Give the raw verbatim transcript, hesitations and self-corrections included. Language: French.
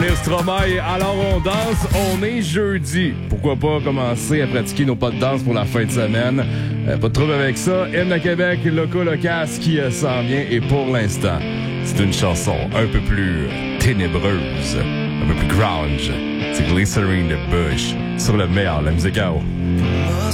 Dennis Stromae. Alors on danse, on est jeudi. Pourquoi pas commencer à pratiquer nos pas de danse pour la fin de semaine? Euh, pas de trouble avec ça. Hymne à Québec, Loco Locas qui euh, s'en vient. Et pour l'instant, c'est une chanson un peu plus ténébreuse, un peu plus grunge. C'est Glycerine de Bush sur le meilleur, la musique à eau.